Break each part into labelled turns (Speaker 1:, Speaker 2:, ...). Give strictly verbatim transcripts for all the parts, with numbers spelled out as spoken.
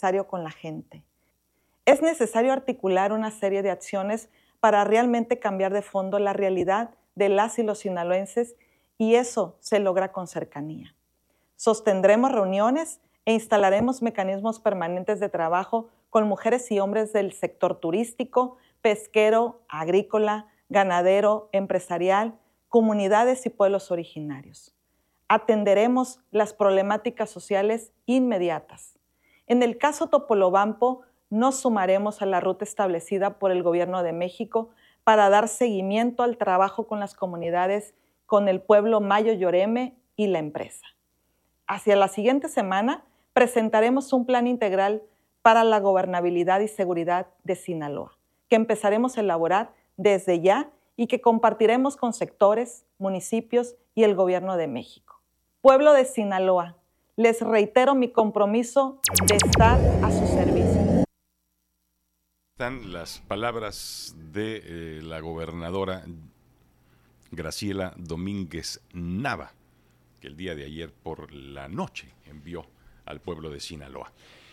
Speaker 1: necesario con la gente. Es necesario articular una serie de acciones para realmente cambiar de fondo la realidad de las y los sinaloenses, y eso se logra con cercanía. Sostendremos reuniones e instalaremos mecanismos permanentes de trabajo con mujeres y hombres del sector turístico, pesquero, agrícola, ganadero, empresarial, comunidades y pueblos originarios. Atenderemos las problemáticas sociales inmediatas. En el caso Topolobampo, nos sumaremos a la ruta establecida por el Gobierno de México para dar seguimiento al trabajo con las comunidades, con el pueblo Mayo Yoreme y la empresa. Hacia la siguiente semana presentaremos un plan integral para la gobernabilidad y seguridad de Sinaloa, que empezaremos a elaborar desde ya y que compartiremos con sectores, municipios y el Gobierno de México. Pueblo de Sinaloa, les reitero mi compromiso de estar a su servicio.
Speaker 2: Están las palabras de eh, la gobernadora Graciela Domínguez Nava, que el día de ayer por la noche envió al pueblo de Sinaloa.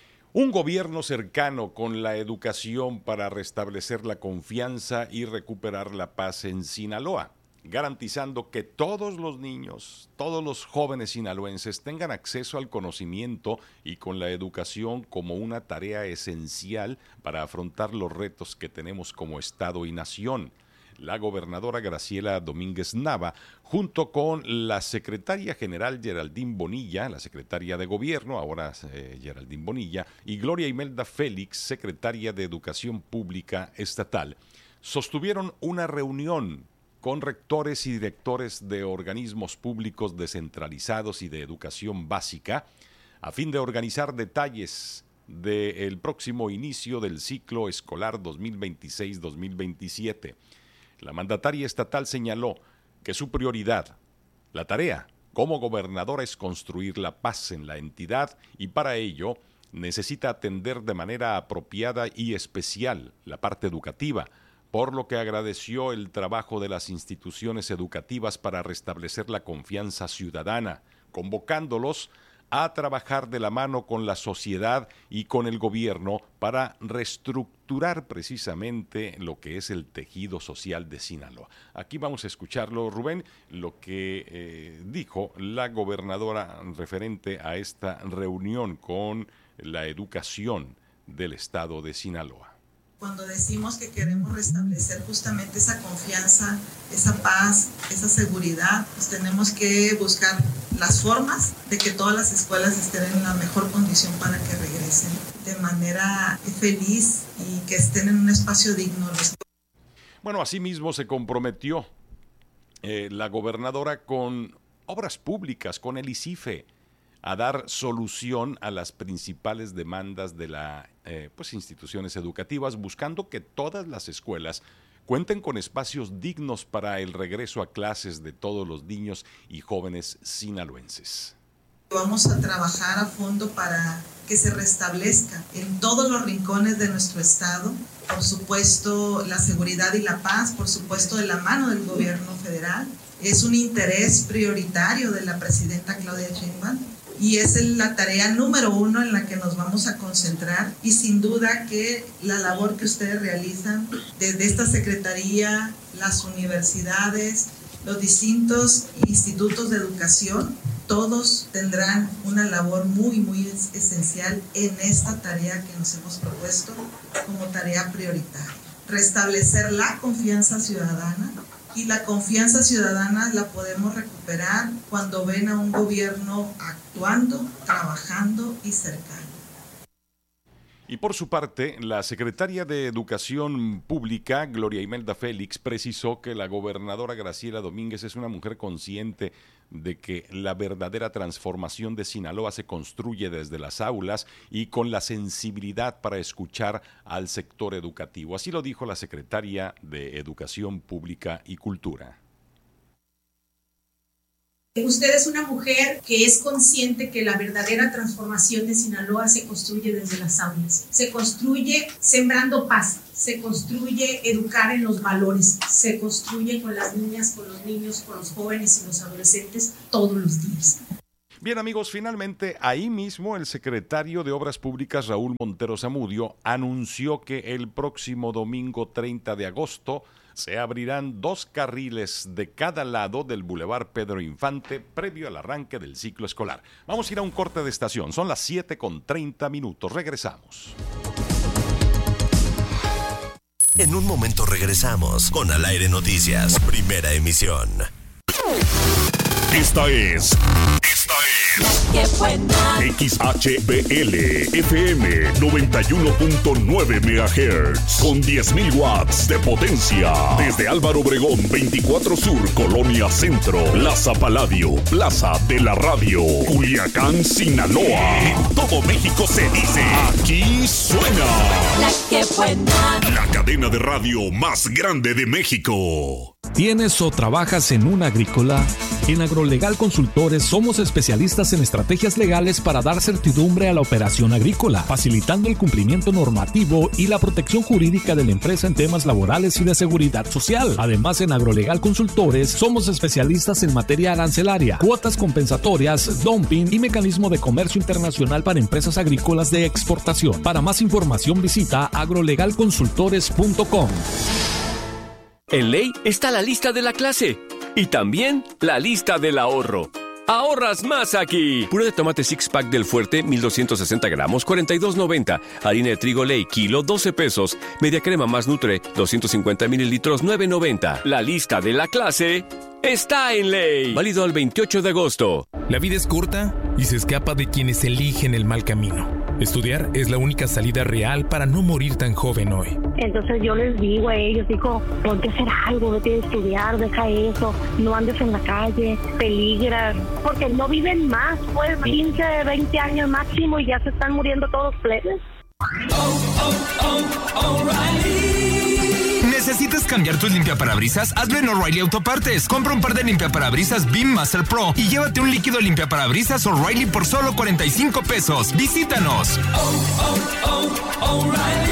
Speaker 2: Un gobierno cercano con la educación para restablecer la confianza y recuperar la paz en Sinaloa, garantizando que todos los niños, todos los jóvenes sinaloenses tengan acceso al conocimiento y con la educación como una tarea esencial para afrontar los retos que tenemos como Estado y nación. La gobernadora Graciela Domínguez Nava, junto con la secretaria general Geraldine Bonilla, la secretaria de Gobierno, ahora eh, Geraldine Bonilla, y Gloria Imelda Félix, secretaria de Educación Pública Estatal, sostuvieron una reunión con rectores y directores de organismos públicos descentralizados y de educación básica, a fin de organizar detalles del próximo inicio del ciclo escolar dos mil veintiséis dos mil veintisiete. La mandataria estatal señaló que su prioridad, la tarea como gobernadora, es construir la paz en la entidad y para ello necesita atender de manera apropiada y especial la parte educativa, por lo que agradeció el trabajo de las instituciones educativas para restablecer la confianza ciudadana, convocándolos a trabajar de la mano con la sociedad y con el gobierno para reestructurar precisamente lo que es el tejido social de Sinaloa. Aquí vamos a escucharlo, Rubén, lo que eh, dijo la gobernadora referente a esta reunión con la educación del estado de Sinaloa.
Speaker 3: Cuando decimos que queremos restablecer justamente esa confianza, esa paz, esa seguridad, pues tenemos que buscar las formas de que todas las escuelas estén en la mejor condición para que regresen de manera feliz y que estén en un espacio digno.
Speaker 2: Bueno, asimismo se comprometió eh, la gobernadora con obras públicas, con el ICIFE, a dar solución a las principales demandas de las eh, pues, instituciones educativas, buscando que todas las escuelas cuenten con espacios dignos para el regreso a clases de todos los niños y jóvenes sinaloenses.
Speaker 3: Vamos a trabajar a fondo para que se restablezca en todos los rincones de nuestro estado, por supuesto la seguridad y la paz, por supuesto de la mano del gobierno federal. Es un interés prioritario de la presidenta Claudia Sheinbaum. Y es la tarea número uno en la que nos vamos a concentrar y sin duda que la labor que ustedes realizan desde esta secretaría, las universidades, los distintos institutos de educación, todos tendrán una labor muy, muy esencial en esta tarea que nos hemos propuesto como tarea prioritaria. Restablecer la confianza ciudadana. Y la confianza ciudadana la podemos recuperar cuando ven a un gobierno actuando, trabajando y cercano.
Speaker 2: Y por su parte, la secretaria de Educación Pública, Gloria Imelda Félix, precisó que la gobernadora Graciela Domínguez es una mujer consciente de que la verdadera transformación de Sinaloa se construye desde las aulas y con la sensibilidad para escuchar al sector educativo. Así lo dijo la secretaria de Educación Pública y Cultura.
Speaker 4: Usted es una mujer que es consciente que la verdadera transformación de Sinaloa se construye desde las aulas. Se construye sembrando paz, se construye educar en los valores, se construye con las niñas, con los niños, con los jóvenes y los adolescentes todos los días.
Speaker 2: Bien, amigos, finalmente ahí mismo el secretario de Obras Públicas, Raúl Montero Zamudio, anunció que el próximo domingo treinta de agosto se abrirán dos carriles de cada lado del Boulevard Pedro Infante previo al arranque del ciclo escolar. Vamos a ir a un corte de estación. Son las siete con treinta minutos. Regresamos.
Speaker 5: En un momento regresamos con Al Aire Noticias, primera emisión.
Speaker 6: Esta es... Esta es... X H B L F M noventa y uno punto nueve megahertz con diez mil watts de potencia. Desde Álvaro Obregón veinticuatro Sur, Colonia Centro, Plaza Paladio, Plaza de la Radio, Culiacán, Sinaloa. En todo México se dice, aquí suena
Speaker 7: La que buena.
Speaker 6: La cadena de radio más grande de México.
Speaker 8: ¿Tienes o trabajas en una agrícola? En Agrolegal Consultores somos especialistas en estrategias legales para dar certidumbre a la operación agrícola, facilitando el cumplimiento normativo y la protección jurídica de la empresa en temas laborales y de seguridad social. Además, en Agrolegal Consultores somos especialistas en materia arancelaria, cuotas compensatorias, dumping y mecanismo de comercio internacional para empresas agrícolas de exportación. Para más información visita agrolegal consultores punto com.
Speaker 9: En Ley está la lista de la clase y también la lista del ahorro. ¡Ahorras más aquí! Puré de tomate six pack del Fuerte, mil doscientos sesenta gramos, cuarenta y dos noventa. Harina de trigo Ley, kilo, doce pesos. Media crema más Nutre, doscientos cincuenta mililitros, nueve noventa. La lista de la clase está en Ley. Válido al veintiocho de agosto.
Speaker 10: La vida es corta y se escapa de quienes eligen el mal camino. Estudiar es la única salida real para no morir tan joven hoy.
Speaker 11: Entonces yo les digo a ellos, digo, ponte a hacer algo, vete a estudiar, deja eso, no andes en la calle, peligras, porque no viven más, pues quince, veinte años máximo y ya se están muriendo todos plebes.
Speaker 12: Oh, oh, oh, O'Reilly.
Speaker 13: ¿Necesitas cambiar tus limpiaparabrisas? Hazlo en O'Reilly Autopartes. Compra un par de limpiaparabrisas Beam Master Pro y llévate un líquido limpiaparabrisas O'Reilly por solo cuarenta y cinco pesos. ¡Visítanos!
Speaker 12: Oh, oh, oh,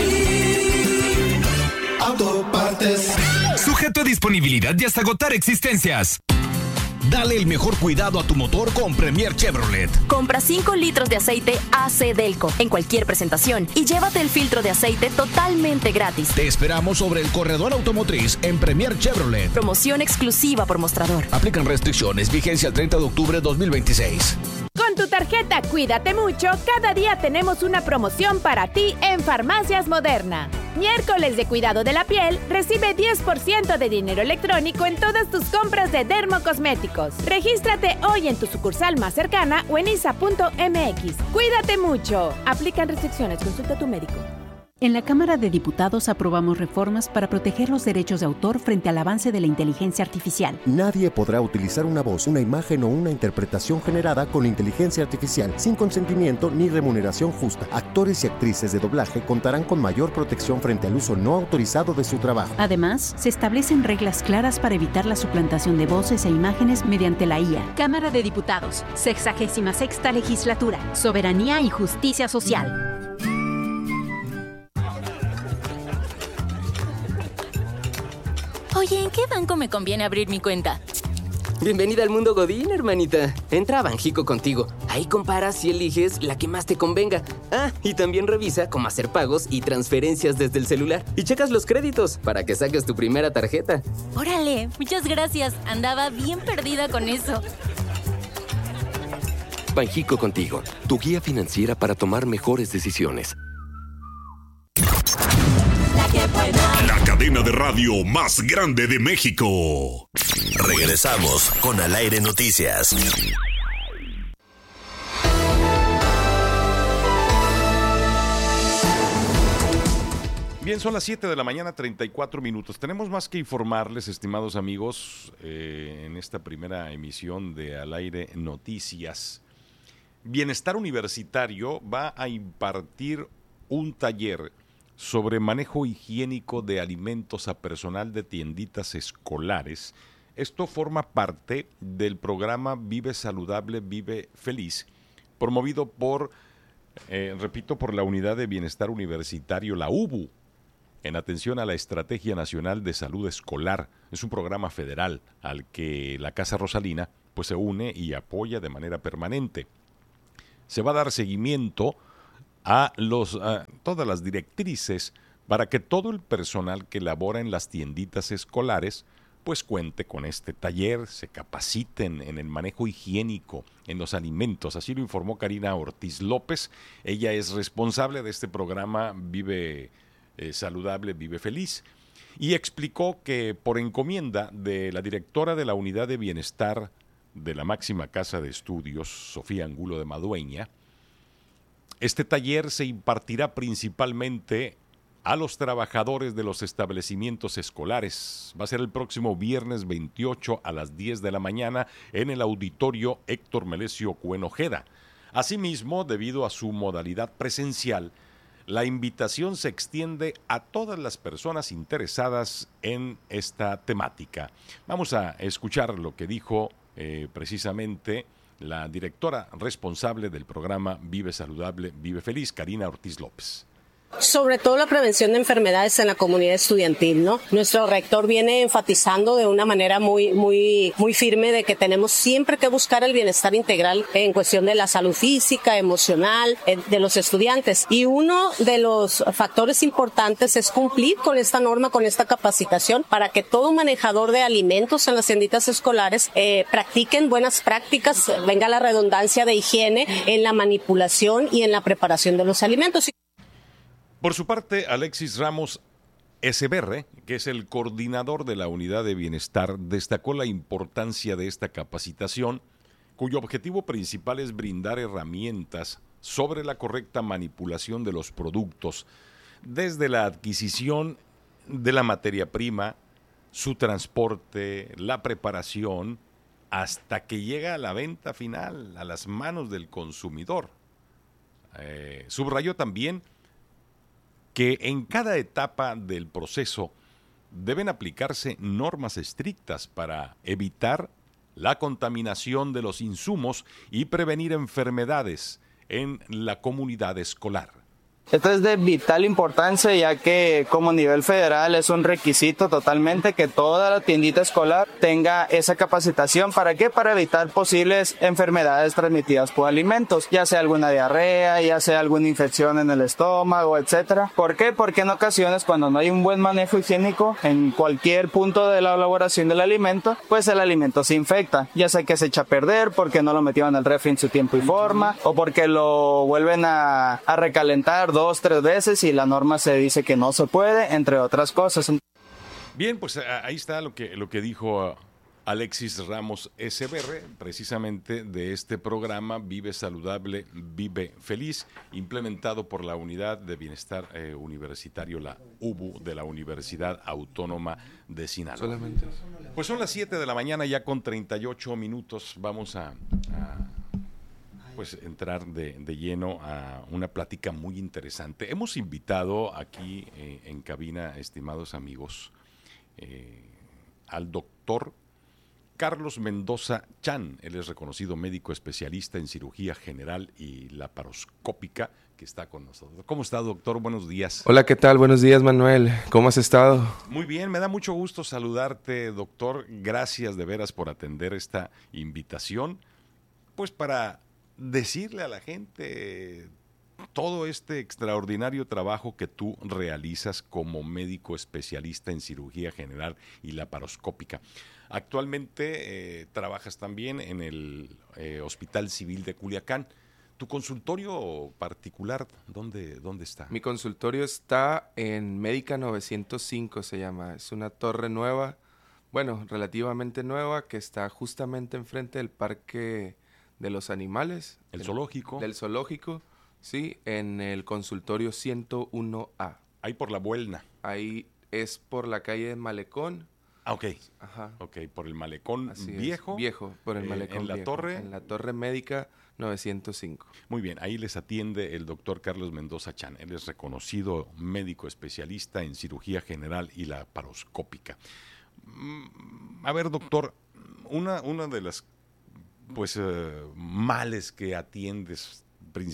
Speaker 12: O'Reilly Autopartes.
Speaker 13: Sujeto a disponibilidad y hasta agotar existencias.
Speaker 14: Dale el mejor cuidado a tu motor con Premier Chevrolet.
Speaker 15: Compra cinco litros de aceite A C Delco en cualquier presentación y llévate el filtro de aceite totalmente gratis.
Speaker 14: Te esperamos sobre el corredor automotriz en Premier Chevrolet.
Speaker 15: Promoción exclusiva por mostrador.
Speaker 14: Aplican restricciones. Vigencia el treinta de octubre de dos mil veintiséis.
Speaker 16: Con tu tarjeta Cuídate Mucho, cada día tenemos una promoción para ti en Farmacias Moderna. Miércoles de cuidado de la piel, recibe diez por ciento de dinero electrónico en todas tus compras de dermocosméticos. Regístrate hoy en tu sucursal más cercana o en I S A punto M X. Cuídate mucho. Aplican restricciones. Consulta a tu médico.
Speaker 17: En la Cámara de Diputados aprobamos reformas para proteger los derechos de autor frente al avance de la inteligencia artificial.
Speaker 18: Nadie podrá utilizar una voz, una imagen o una interpretación generada con inteligencia artificial sin consentimiento ni remuneración justa. Actores y actrices de doblaje contarán con mayor protección frente al uso no autorizado de su trabajo.
Speaker 17: Además, se establecen reglas claras para evitar la suplantación de voces e imágenes mediante la I A.
Speaker 19: Cámara de Diputados, sexagésima sexta legislatura, Soberanía y Justicia Social.
Speaker 20: Oye, ¿en qué banco me conviene abrir mi cuenta?
Speaker 21: Bienvenida al mundo Godín, hermanita. Entra a Banjico Contigo. Ahí comparas y eliges la que más te convenga. Ah, y también revisa cómo hacer pagos y transferencias desde el celular. Y checas los créditos para que saques tu primera tarjeta.
Speaker 20: Órale, muchas gracias. Andaba bien perdida con eso.
Speaker 22: Banjico Contigo, tu guía financiera para tomar mejores decisiones.
Speaker 6: La cadena de radio más grande de México.
Speaker 5: Regresamos con Al Aire Noticias.
Speaker 2: Bien, son las siete de la mañana, treinta y cuatro minutos. Tenemos más que informarles, estimados amigos, eh, en esta primera emisión de Al Aire Noticias. Bienestar Universitario va a impartir un taller sobre manejo higiénico de alimentos a personal de tienditas escolares. Esto forma parte del programa Vive Saludable, Vive Feliz, promovido por, eh, repito, por la Unidad de Bienestar Universitario, la U B U, en atención a la Estrategia Nacional de Salud Escolar. Es un programa federal al que la Casa Rosalina pues se une y apoya de manera permanente. Se va a dar seguimiento a, los, a todas las directrices para que todo el personal que labora en las tienditas escolares pues cuente con este taller, se capaciten en el manejo higiénico en los alimentos. Así lo informó Karina Ortiz López. Ella es responsable de este programa Vive eh, Saludable, Vive Feliz. Y explicó que por encomienda de la directora de la Unidad de Bienestar de la máxima casa de estudios, Sofía Angulo de Madueña, este taller se impartirá principalmente a los trabajadores de los establecimientos escolares. Va a ser el próximo viernes veintiocho a las diez de la mañana en el auditorio Héctor Melesio Cuen Ojeda. Asimismo, debido a su modalidad presencial, la invitación se extiende a todas las personas interesadas en esta temática. Vamos a escuchar lo que dijo eh, precisamente la directora responsable del programa Vive Saludable, Vive Feliz, Karina Ortiz López.
Speaker 1: Sobre todo la prevención de enfermedades en la comunidad estudiantil, ¿no? Nuestro rector viene enfatizando de una manera muy, muy, muy firme de que tenemos siempre que buscar el bienestar integral en cuestión de la salud física, emocional, de los estudiantes. Y uno de los factores importantes es cumplir con esta norma, con esta capacitación, para que todo manejador de alimentos en las tienditas escolares eh, practiquen buenas prácticas, venga la redundancia de higiene en la manipulación y en la preparación de los alimentos.
Speaker 2: Por su parte, Alexis Ramos Eseberre, que es el coordinador de la Unidad de Bienestar, destacó la importancia de esta capacitación, cuyo objetivo principal es brindar herramientas sobre la correcta manipulación de los productos, desde la adquisición de la materia prima, su transporte, la preparación, hasta que llega a la venta final, a las manos del consumidor. Eh, subrayó también que en cada etapa del proceso deben aplicarse normas estrictas para evitar la contaminación de los insumos y prevenir enfermedades en la comunidad escolar.
Speaker 3: Esto es de vital importancia, ya que como nivel federal es un requisito totalmente que toda la tiendita escolar tenga esa capacitación. ¿Para qué? Para evitar posibles enfermedades transmitidas por alimentos, ya sea alguna diarrea, ya sea alguna infección en el estómago, etcétera. ¿Por qué? Porque en ocasiones cuando no hay un buen manejo higiénico en cualquier punto de la elaboración del alimento, pues el alimento se infecta, ya sea que se echa a perder porque no lo metieron al refri en su tiempo y forma, o porque lo vuelven a, a recalentar dos, tres veces y la norma se dice que no se puede, entre otras cosas.
Speaker 2: Bien, pues ahí está lo que, lo que dijo Alexis Ramos Eseberre, precisamente de este programa Vive Saludable, Vive Feliz, implementado por la Unidad de Bienestar eh, Universitario, la U B U, de la Universidad Autónoma de Sinaloa.
Speaker 23: Solamente.
Speaker 2: Pues son las siete de la mañana, ya con treinta y ocho minutos, vamos a... a pues entrar de, de lleno a una plática muy interesante. Hemos invitado aquí eh, en cabina, estimados amigos, eh, al doctor Carlos Mendoza Chan. Él es reconocido médico especialista en cirugía general y laparoscópica, que está con nosotros. ¿Cómo está, doctor? Buenos días.
Speaker 23: Hola, ¿qué tal? Buenos días, Manuel. ¿Cómo has estado?
Speaker 2: Muy bien, me da mucho gusto saludarte, doctor. Gracias de veras por atender esta invitación, pues para decirle a la gente todo este extraordinario trabajo que tú realizas como médico especialista en cirugía general y laparoscópica. Actualmente eh, trabajas también en el eh, Hospital Civil de Culiacán. ¿Tu consultorio particular dónde, dónde está?
Speaker 23: Mi consultorio está en Médica novecientos cinco, se llama. Es una torre nueva, bueno, relativamente nueva, que está justamente enfrente del Parque de los Animales.
Speaker 2: ¿El
Speaker 23: del,
Speaker 2: zoológico?
Speaker 23: Del zoológico, sí, en el consultorio ciento uno A.
Speaker 2: Ahí por la Buelna.
Speaker 23: Ahí es por la calle Malecón.
Speaker 2: Ah, ok.
Speaker 23: Ajá.
Speaker 2: Ok, por el Malecón
Speaker 23: Así
Speaker 2: viejo.
Speaker 23: Es, viejo, por el
Speaker 2: eh,
Speaker 23: Malecón
Speaker 2: En la
Speaker 23: viejo,
Speaker 2: torre.
Speaker 23: En la Torre Médica novecientos cinco.
Speaker 2: Muy bien, ahí les atiende el doctor Carlos Mendoza Chan. Él es reconocido médico especialista en cirugía general y laparoscópica. A ver, doctor, una, una de las pues uh, males que atiendes,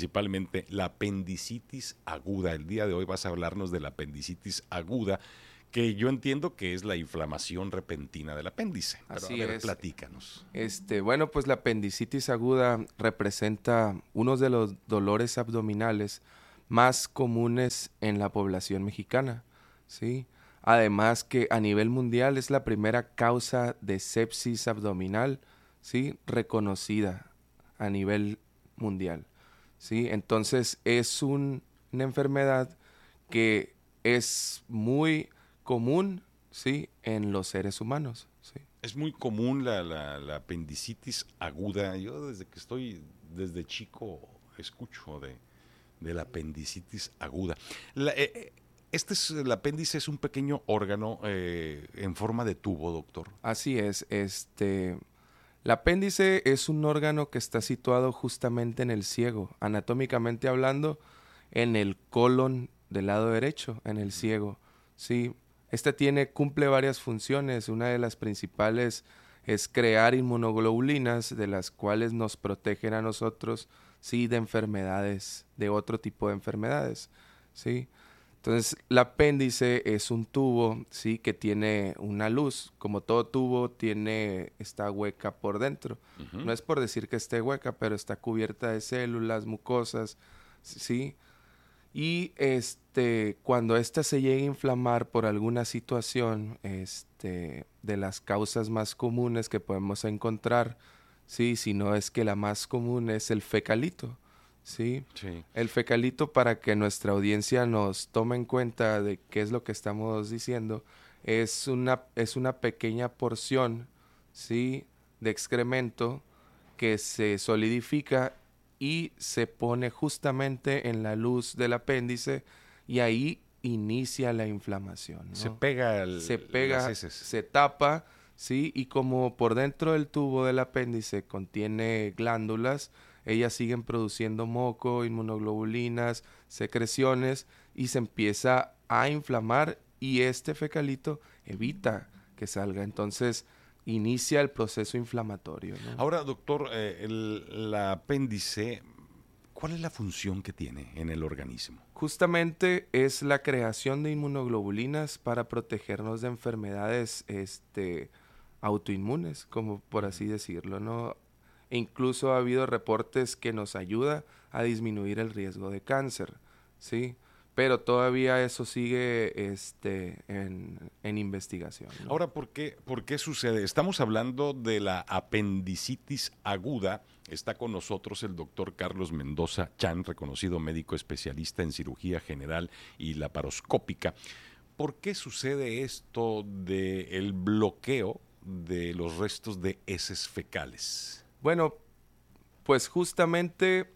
Speaker 2: principalmente la apendicitis aguda. El día de hoy vas a hablarnos de la apendicitis aguda, Que yo entiendo que es la inflamación repentina del apéndice. Pero
Speaker 23: Así
Speaker 2: a ver,
Speaker 23: es.
Speaker 2: platícanos.
Speaker 23: Este, bueno, pues la apendicitis aguda representa uno de los dolores abdominales más comunes en la población mexicana, ¿sí? Además que a nivel mundial es la primera causa de sepsis abdominal, ¿sí? Reconocida a nivel mundial, ¿sí? Entonces es un, una enfermedad que es muy común, ¿sí? En los seres humanos, ¿sí?
Speaker 2: Es muy común la, la, la apendicitis aguda. Yo desde que estoy, desde chico, escucho de, de la apendicitis aguda. La, eh, este es, el apéndice es un pequeño órgano eh, en forma de tubo, doctor.
Speaker 23: Así es. Este, el apéndice es un órgano que está situado justamente en el ciego, anatómicamente hablando, en el colon del lado derecho, en el ciego, ¿sí? Este tiene, cumple varias funciones. Una de las principales es crear inmunoglobulinas, de las cuales nos protegen a nosotros, sí, de enfermedades, de otro tipo de enfermedades, ¿sí? Entonces, el apéndice es un tubo, sí, que tiene una luz. Como todo tubo, tiene esta hueca por dentro. Uh-huh. No es por decir que esté hueca, pero está cubierta de células, mucosas, sí. Y este, cuando ésta se llega a inflamar por alguna situación, este, de las causas más comunes que podemos encontrar, sí, si no es que la más común es el fecalito, ¿sí?
Speaker 2: Sí.
Speaker 23: El fecalito, para que nuestra audiencia nos tome en cuenta de qué es lo que estamos diciendo, es una, es una pequeña porción, ¿sí? De excremento que se solidifica y se pone justamente en la luz del apéndice, y ahí inicia la inflamación, ¿no?
Speaker 2: Se pega, el,
Speaker 23: se pega,
Speaker 2: las heces.
Speaker 23: Se tapa, ¿sí? Y como por dentro del tubo del apéndice contiene glándulas, ellas siguen produciendo moco, inmunoglobulinas, secreciones, y se empieza a inflamar, y este fecalito evita que salga. Entonces inicia el proceso inflamatorio, ¿no?
Speaker 2: Ahora, doctor, eh, el, la apéndice, ¿cuál es la función que tiene en el organismo?
Speaker 23: Justamente es la creación de inmunoglobulinas para protegernos de enfermedades este, autoinmunes, como por así decirlo, ¿no? E incluso ha habido reportes que nos ayuda a disminuir el riesgo de cáncer, ¿sí? Pero todavía eso sigue este, en, en investigación, ¿no?
Speaker 2: Ahora, ¿por qué, ¿por qué sucede? Estamos hablando de la apendicitis aguda. Está con nosotros el doctor Carlos Mendoza Chan, reconocido médico especialista en cirugía general y laparoscópica. ¿Por qué sucede esto del bloqueo de los restos de heces fecales?
Speaker 23: Bueno, pues justamente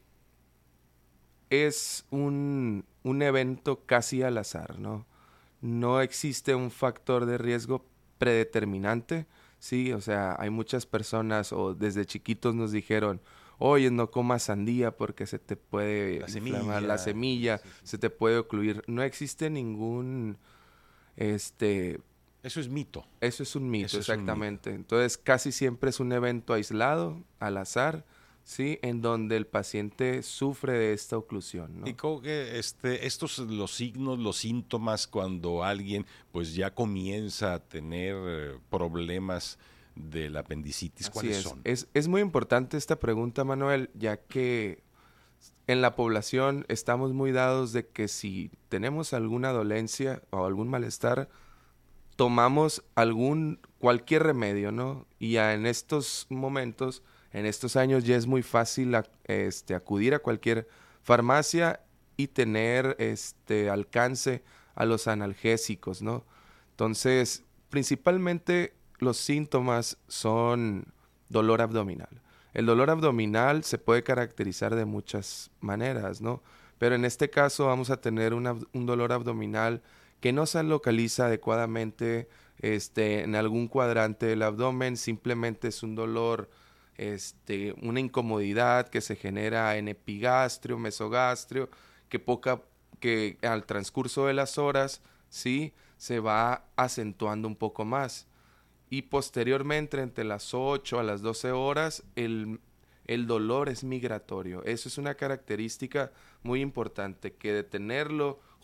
Speaker 23: es un, un evento casi al azar, ¿no? No existe un factor de riesgo predeterminante, ¿sí? O sea, hay muchas personas, o desde chiquitos nos dijeron, oye, no comas sandía porque se te puede
Speaker 2: la
Speaker 23: inflamar
Speaker 2: semilla,
Speaker 23: la semilla,
Speaker 2: sí, sí, sí.
Speaker 23: se te puede ocluir. No existe ningún, este...
Speaker 2: Eso es mito.
Speaker 23: Eso es un mito,
Speaker 2: Eso es
Speaker 23: exactamente.
Speaker 2: un mito.
Speaker 23: Entonces, casi siempre es un evento aislado, al azar, ¿sí? En donde el paciente sufre de esta oclusión, ¿no?
Speaker 2: Y como que este, estos los signos, los síntomas cuando alguien pues ya comienza a tener eh, problemas de la apendicitis, ¿cuáles
Speaker 23: es.
Speaker 2: son?
Speaker 23: Es, es muy importante esta pregunta, Manuel, ya que en la población estamos muy dados de que si tenemos alguna dolencia o algún malestar, tomamos algún, cualquier remedio, ¿no? Y ya en estos momentos, en estos años, ya es muy fácil a, este, acudir a cualquier farmacia y tener este alcance a los analgésicos, ¿no? Entonces, principalmente los síntomas son dolor abdominal. El dolor abdominal se puede caracterizar de muchas maneras, ¿no? Pero en este caso vamos a tener una, un dolor abdominal que no se localiza adecuadamente este, en algún cuadrante del abdomen, simplemente es un dolor, este, una incomodidad que se genera en epigastrio, mesogastrio, que, poca, que al transcurso de las horas, sí, se va acentuando un poco más. Y posteriormente, entre las ocho a las doce horas, el, el dolor es migratorio. Eso es una característica muy importante, que de tenerlo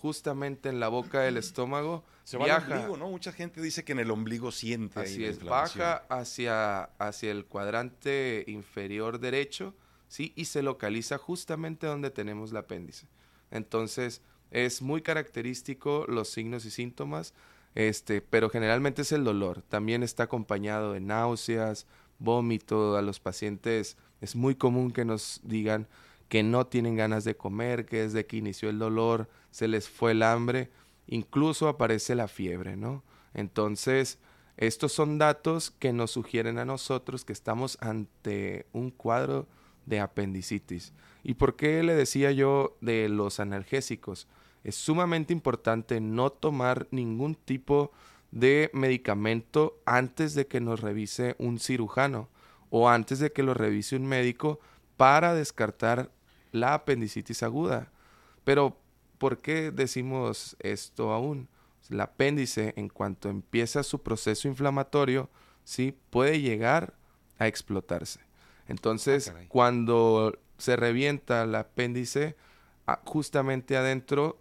Speaker 23: justamente en la boca del estómago,
Speaker 2: se va
Speaker 23: viaja.
Speaker 2: al ombligo, ¿no? Mucha gente dice que en el ombligo siente ahí
Speaker 23: Así
Speaker 2: la
Speaker 23: es,
Speaker 2: inflamación.
Speaker 23: baja hacia, hacia el cuadrante inferior derecho, ¿sí? Y se localiza justamente donde tenemos el apéndice. Entonces, es muy característico los signos y síntomas, este, pero generalmente es el dolor. También está acompañado de náuseas, vómito. A los pacientes es muy común que nos digan que no tienen ganas de comer, que desde que inició el dolor se les fue el hambre, incluso aparece la fiebre, ¿no? Entonces, estos son datos que nos sugieren a nosotros que estamos ante un cuadro de apendicitis. ¿Y por qué le decía yo de los analgésicos? Es sumamente importante no tomar ningún tipo de medicamento antes de que nos revise un cirujano o antes de que lo revise un médico para descartar la apendicitis aguda. Pero, ¿por qué decimos esto aún? El apéndice, en cuanto empieza su proceso inflamatorio, ¿sí?, puede llegar a explotarse. Entonces, ah, cuando se revienta el apéndice, justamente adentro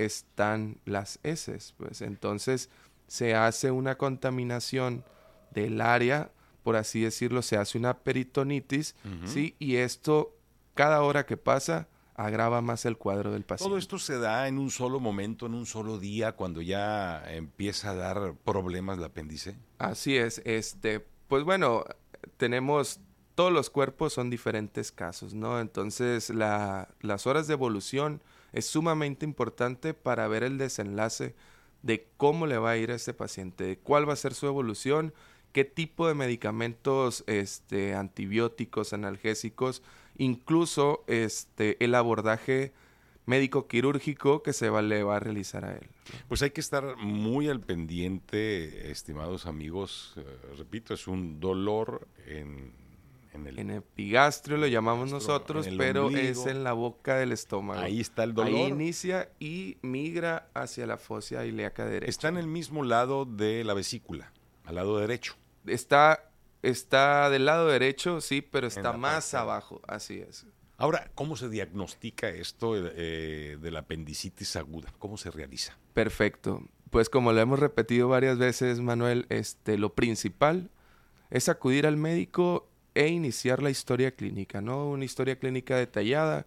Speaker 23: están las heces, pues entonces se hace una contaminación del área, por así decirlo, se hace una peritonitis, uh-huh. ¿sí? Y esto, cada hora que pasa, agrava más el cuadro del paciente.
Speaker 2: ¿Todo esto se da en un solo momento, en un solo día, cuando ya empieza a dar problemas el apéndice?
Speaker 23: Así es, este, pues bueno, tenemos, todos los cuerpos son diferentes casos, ¿no? Entonces, la, las horas de evolución es sumamente importante para ver el desenlace de cómo le va a ir a este paciente, de cuál va a ser su evolución, qué tipo de medicamentos, este, antibióticos, analgésicos, incluso este, el abordaje médico-quirúrgico que se va, le va a realizar a él.
Speaker 2: Pues hay que estar muy al pendiente, estimados amigos. Eh, repito, es un dolor en, en el...
Speaker 23: En epigastrio lo llamamos nosotros, pero ombligo, es en la boca del estómago.
Speaker 2: Ahí está el dolor.
Speaker 23: Ahí inicia y migra hacia la fosa ilíaca derecha.
Speaker 2: Está en el mismo lado de la vesícula, al lado derecho.
Speaker 23: Está, está del lado derecho, sí, pero está más parte abajo, así es.
Speaker 2: Ahora, ¿cómo se diagnostica esto eh, de la apendicitis aguda? ¿Cómo se realiza?
Speaker 23: Perfecto. Pues como lo hemos repetido varias veces, Manuel, este, lo principal es acudir al médico e iniciar la historia clínica, ¿no? Una historia clínica detallada,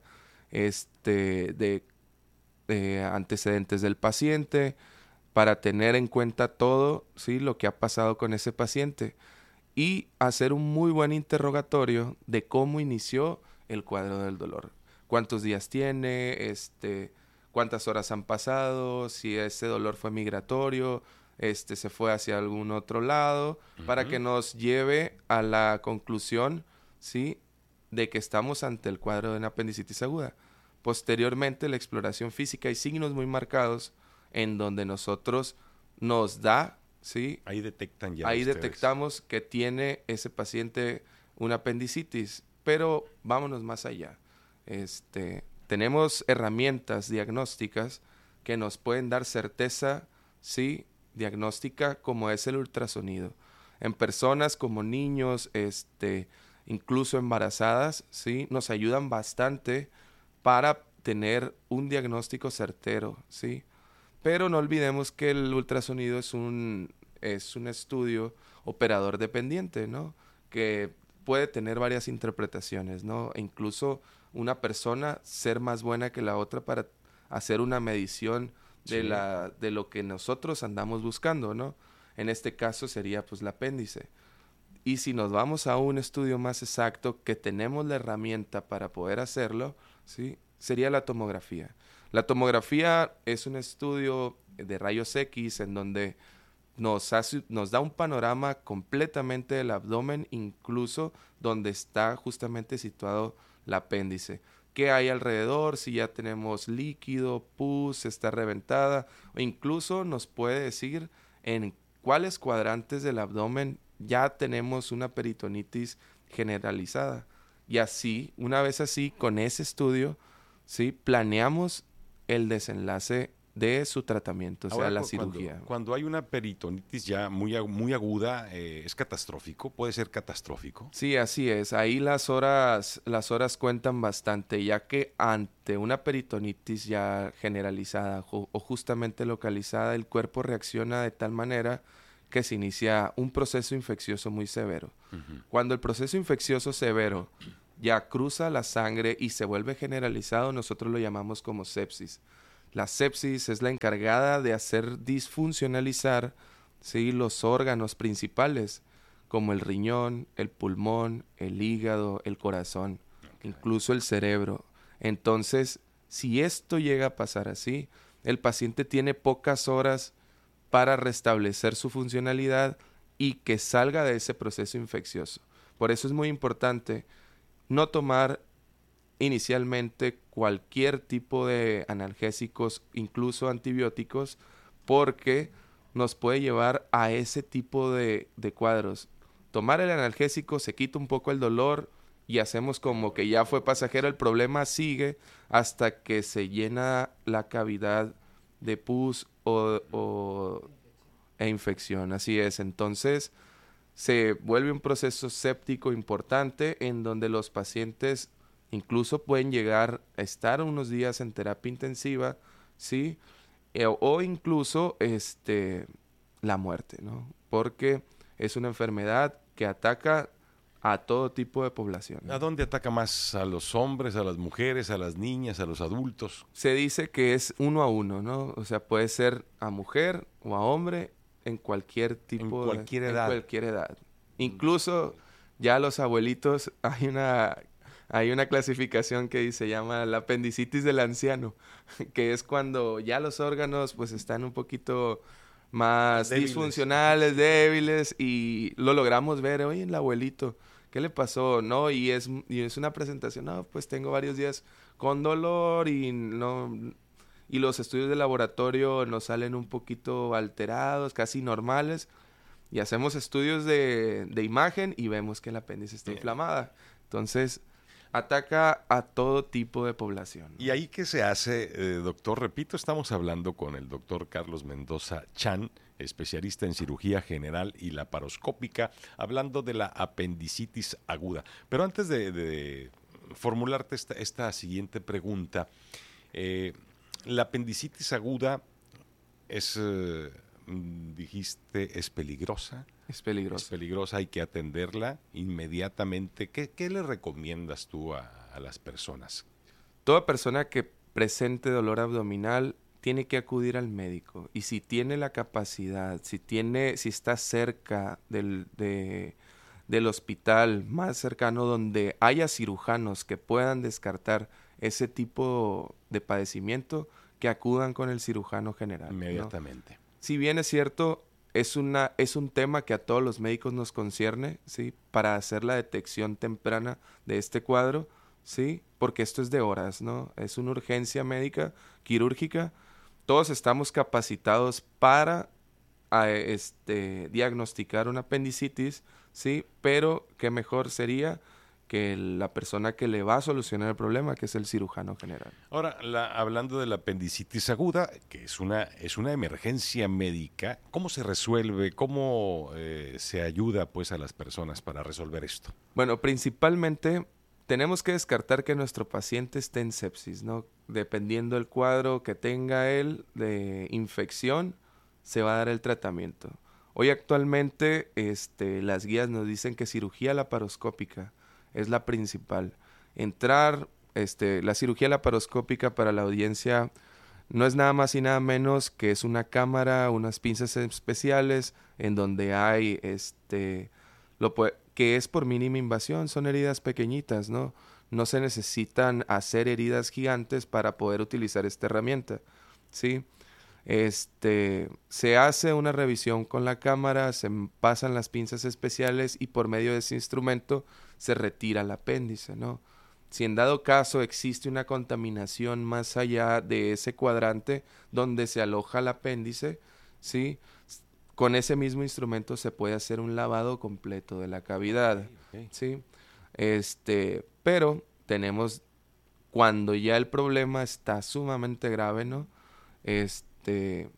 Speaker 23: este, de, de antecedentes del paciente, para tener en cuenta todo, ¿sí?, lo que ha pasado con ese paciente y hacer un muy buen interrogatorio de cómo inició el cuadro del dolor. ¿Cuántos días tiene? Este, ¿cuántas horas han pasado? Si ese dolor fue migratorio, este, se fue hacia algún otro lado, uh-huh. para que nos lleve a la conclusión, ¿sí?, de que estamos ante el cuadro de una apendicitis aguda. Posteriormente, la exploración física y signos muy marcados en donde nosotros nos da, ¿sí?
Speaker 2: Ahí detectan ya
Speaker 23: Ahí
Speaker 2: ustedes.
Speaker 23: detectamos que tiene ese paciente una apendicitis, pero vámonos más allá. Este, tenemos herramientas diagnósticas que nos pueden dar certeza, ¿sí?, diagnóstica, como es el ultrasonido. En personas como niños, este, incluso embarazadas, ¿sí?, nos ayudan bastante para tener un diagnóstico certero, ¿sí? Pero no olvidemos que el ultrasonido es un, es un estudio operador dependiente, ¿no?, que puede tener varias interpretaciones, ¿no? E incluso una persona ser más buena que la otra para hacer una medición de, sí. la, de lo que nosotros andamos buscando, ¿no? En este caso sería pues el apéndice. Y si nos vamos a un estudio más exacto, que tenemos la herramienta para poder hacerlo, ¿sí?, sería la tomografía. La tomografía es un estudio de rayos X en donde nos, hace, nos da un panorama completamente del abdomen, incluso donde está justamente situado el apéndice. ¿Qué hay alrededor? Si ya tenemos líquido, pus, está reventada, o incluso nos puede decir en cuáles cuadrantes del abdomen ya tenemos una peritonitis generalizada. Y así, una vez así, con ese estudio, ¿sí?, planeamos el desenlace de su tratamiento, o sea,
Speaker 2: Ahora,
Speaker 23: la
Speaker 2: cu-
Speaker 23: cirugía.
Speaker 2: Cuando, cuando hay una peritonitis ya muy, agu- muy aguda, eh, ¿es catastrófico? ¿Puede ser catastrófico?
Speaker 23: Sí, así es. Ahí las horas, las horas cuentan bastante, ya que ante una peritonitis ya generalizada ju- o justamente localizada, el cuerpo reacciona de tal manera que se inicia un proceso infeccioso muy severo. Cuando el proceso infeccioso severo ya cruza la sangre y se vuelve generalizado, nosotros lo llamamos como sepsis. La sepsis es la encargada de hacer disfuncionalizar, ¿sí?, los órganos principales, como el riñón, el pulmón, el hígado, el corazón, okay, incluso el cerebro. Entonces, si esto llega a pasar así, el paciente tiene pocas horas para restablecer su funcionalidad y que salga de ese proceso infeccioso. Por eso es muy importante no tomar inicialmente cualquier tipo de analgésicos, incluso antibióticos, porque nos puede llevar a ese tipo de, de cuadros. Tomar el analgésico se quita un poco el dolor y hacemos como que ya fue pasajero, el problema sigue hasta que se llena la cavidad de pus o, o e infección, así es. Entonces se vuelve un proceso séptico importante en donde los pacientes incluso pueden llegar a estar unos días en terapia intensiva, ¿sí? E, o incluso este, la muerte, ¿no? Porque es una enfermedad que ataca a todo tipo de población, ¿no?
Speaker 2: ¿A dónde ataca más? ¿A los hombres, a las mujeres, a las niñas, a los adultos?
Speaker 23: Se dice que es uno a uno, ¿no? O sea, puede ser a mujer o a hombre en cualquier tipo
Speaker 2: En cualquier
Speaker 23: de,
Speaker 2: edad.
Speaker 23: En cualquier edad. Incluso ya los abuelitos, hay una, hay una clasificación que se llama la apendicitis del anciano, que es cuando ya los órganos pues están un poquito más
Speaker 2: Débiles.
Speaker 23: disfuncionales, débiles, y lo logramos ver, oye, el abuelito, ¿qué le pasó? No, y es, y es una presentación, no, pues tengo varios días con dolor y no, y los estudios de laboratorio nos salen un poquito alterados, casi normales, y hacemos estudios de, de imagen y vemos que el apéndice está
Speaker 2: Bien.
Speaker 23: inflamada. Entonces, ataca a todo tipo de población.
Speaker 2: ¿Y ahí qué se hace, eh, doctor? Repito, estamos hablando con el doctor Carlos Mendoza Chan, especialista en cirugía general y laparoscópica, hablando de la apendicitis aguda. Pero antes de, de formularte esta, esta siguiente pregunta, eh, la apendicitis aguda es, eh, dijiste, es peligrosa.
Speaker 23: Es peligrosa.
Speaker 2: Es peligrosa, hay que atenderla inmediatamente. ¿Qué, qué le recomiendas tú a, a las personas?
Speaker 23: Toda persona que presente dolor abdominal tiene que acudir al médico, y si tiene la capacidad, si tiene, si está cerca del, de, del hospital más cercano donde haya cirujanos que puedan descartar ese tipo de padecimiento, que acudan con el cirujano general, ¿no?
Speaker 2: Inmediatamente.
Speaker 23: Si bien es cierto, es una es un tema que a todos los médicos nos concierne, ¿sí? Para hacer la detección temprana de este cuadro, ¿sí? Porque esto es de horas, ¿no? Es una urgencia médica, quirúrgica. Todos estamos capacitados para a, este, diagnosticar una apendicitis, ¿sí? Pero qué mejor sería que la persona que le va a solucionar el problema, que es el cirujano general.
Speaker 2: Ahora, la, hablando de la apendicitis aguda, que es una, es una emergencia médica, ¿cómo se resuelve? ¿Cómo eh, se ayuda pues a las personas para resolver esto?
Speaker 23: Bueno, principalmente tenemos que descartar que nuestro paciente esté en sepsis, ¿no? Dependiendo del cuadro que tenga él de infección, se va a dar el tratamiento. Hoy actualmente este, las guías nos dicen que cirugía laparoscópica es la principal. Entrar, este, la cirugía laparoscópica para la audiencia no es nada más y nada menos que es una cámara, unas pinzas especiales en donde hay, este, lo que es por mínima invasión, son heridas pequeñitas, ¿no? No se necesitan hacer heridas gigantes para poder utilizar esta herramienta, ¿sí? Este, se hace una revisión con la cámara, se pasan las pinzas especiales y por medio de ese instrumento se retira el apéndice, ¿no? Si en dado caso existe una contaminación más allá de ese cuadrante donde se aloja el apéndice, ¿sí? Con ese mismo instrumento se puede hacer un lavado completo de la cavidad, okay, okay. ¿Sí? Este, pero tenemos, cuando ya el problema está sumamente grave, ¿no? este,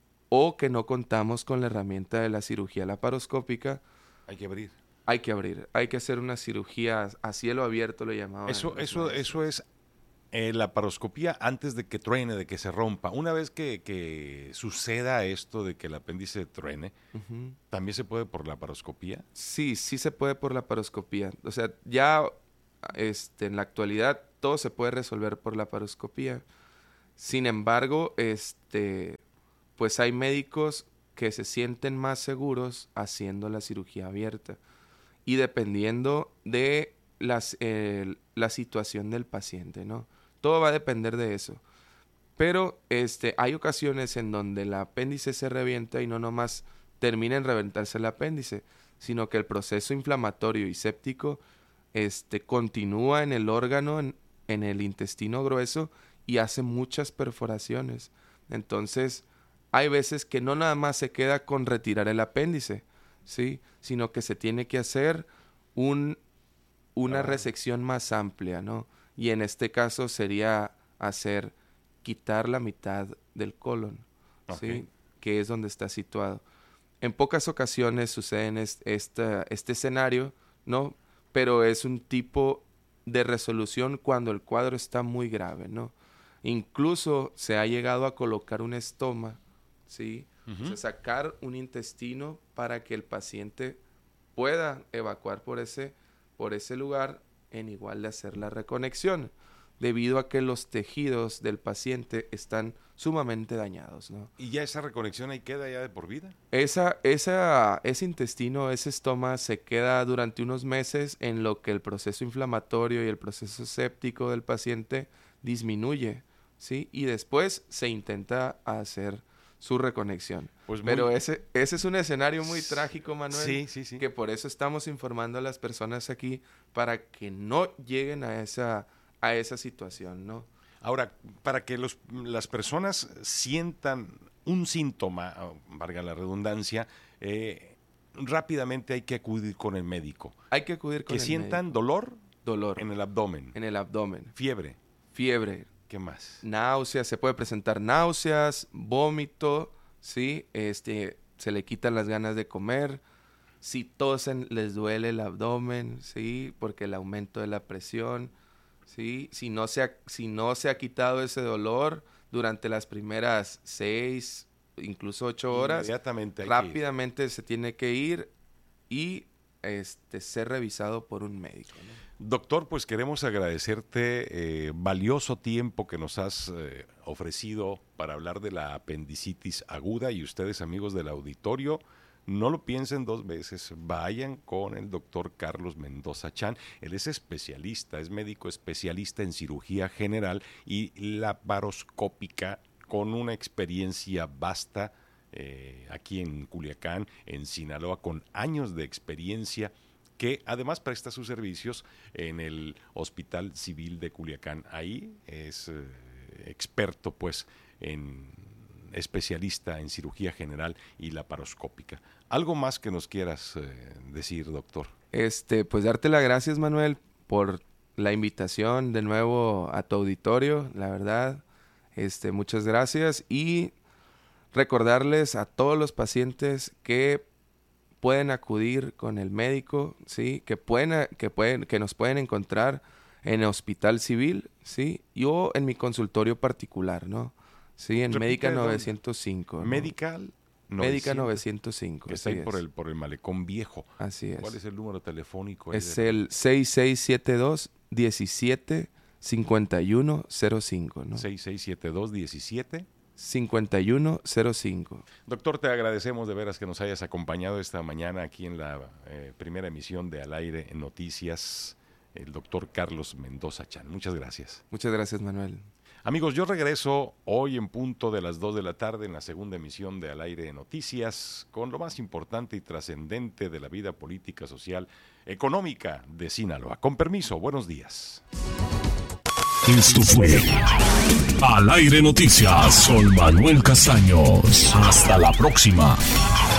Speaker 23: o que no contamos con la herramienta de la cirugía laparoscópica.
Speaker 2: Hay que abrir.
Speaker 23: Hay que abrir, hay que hacer una cirugía a cielo abierto, lo llamaban.
Speaker 2: Eso, eso, eso es eh, la laparoscopía antes de que truene, de que se rompa. Una vez que, que suceda esto de que el apéndice truene, uh-huh. ¿también se puede por laparoscopía?
Speaker 23: Sí, sí se puede por laparoscopía. O sea, ya este, en la actualidad todo se puede resolver por laparoscopía. Sin embargo, este, pues hay médicos que se sienten más seguros haciendo la cirugía abierta. Y dependiendo de las, eh, la situación del paciente, ¿no? Todo va a depender de eso. Pero este, hay ocasiones en donde el apéndice se revienta y no nomás termina en reventarse el apéndice, sino que el proceso inflamatorio y séptico este, continúa en el órgano, en, en el intestino grueso, y hace muchas perforaciones. Entonces, hay veces que no nada más se queda con retirar el apéndice, ¿sí? Sino que se tiene que hacer un, una ah. resección más amplia, ¿no? Y en este caso sería hacer, quitar la mitad del colon, okay. ¿sí? Que es donde está situado. En pocas ocasiones sucede en este, esta, este escenario, ¿no? Pero es un tipo de resolución cuando el cuadro está muy grave, ¿no? Incluso se ha llegado a colocar un estoma, ¿sí? Uh-huh. O sea, sacar un intestino para que el paciente pueda evacuar por ese, por ese lugar en igual de hacer la reconexión, debido a que los tejidos del paciente están sumamente dañados, ¿no?
Speaker 2: ¿Y ya esa reconexión ahí queda ya de por vida?
Speaker 23: Esa, esa, ese intestino, ese estoma se queda durante unos meses en lo que el proceso inflamatorio y el proceso séptico del paciente disminuye, ¿sí? Y después se intenta hacer su reconexión. Pues muy... Pero ese, ese es un escenario muy trágico, Manuel.
Speaker 2: Sí, sí, sí.
Speaker 23: Que por eso estamos informando a las personas aquí para que no lleguen a esa, a esa situación, ¿no?
Speaker 2: Ahora, para que los, las personas sientan un síntoma, valga la redundancia, eh, rápidamente hay que acudir con el médico.
Speaker 23: Hay que acudir con
Speaker 2: el médico. Que sientan dolor,
Speaker 23: dolor
Speaker 2: en el abdomen.
Speaker 23: En el abdomen.
Speaker 2: Fiebre.
Speaker 23: Fiebre.
Speaker 2: ¿Qué más?
Speaker 23: Náuseas, se puede presentar náuseas, vómito, ¿sí? Este, se le quitan las ganas de comer. Si tosen, les duele el abdomen, ¿sí? Porque el aumento de la presión, ¿sí? Si no se ha, si no se ha quitado ese dolor durante las primeras seis, incluso ocho horas,
Speaker 2: inmediatamente
Speaker 23: rápidamente se tiene que ir y este, ser revisado por un médico, ¿no?
Speaker 2: Doctor, pues queremos agradecerte eh, valioso tiempo que nos has eh, ofrecido para hablar de la apendicitis aguda, y ustedes, amigos del auditorio, no lo piensen dos veces, vayan con el doctor Carlos Mendoza Chan. Él es especialista, es médico especialista en cirugía general y laparoscópica, con una experiencia vasta eh, aquí en Culiacán, en Sinaloa, con años de experiencia, que además presta sus servicios en el Hospital Civil de Culiacán. Ahí es eh, experto, pues, en especialista en cirugía general y laparoscópica. ¿Algo más que nos quieras eh, decir, doctor?
Speaker 23: Este, pues darte las gracias, Manuel, por la invitación de nuevo a tu auditorio, la verdad. Este, muchas gracias, y recordarles a todos los pacientes que pueden acudir con el médico, ¿sí? Que pueden, que pueden, que nos pueden encontrar en el Hospital Civil, ¿sí? Yo en mi consultorio particular, ¿no? Sí, en Médica novecientos cinco, ¿no?
Speaker 2: Medical
Speaker 23: Médica novecientos cinco.
Speaker 2: Que está ahí por el, por el Malecón Viejo.
Speaker 23: Así es.
Speaker 2: ¿Cuál es el número telefónico?
Speaker 23: Es el seis seis siete dos, diecisiete, cincuenta y uno cero cinco, ¿no?
Speaker 2: seis seis siete dos, diecisiete
Speaker 23: cincuenta y uno cero cinco.
Speaker 2: Doctor, te agradecemos de veras que nos hayas acompañado esta mañana aquí en la eh, primera emisión de Al Aire en Noticias, el doctor Carlos Mendoza Chan. Muchas gracias.
Speaker 23: Muchas gracias, Manuel.
Speaker 2: Amigos, yo regreso hoy en punto de las dos de la tarde en la segunda emisión de Al Aire en Noticias, con lo más importante y trascendente de la vida política, social, económica de Sinaloa. Con permiso, buenos días.
Speaker 6: Esto fue Al Aire Noticias con Manuel Castaños. Hasta la próxima.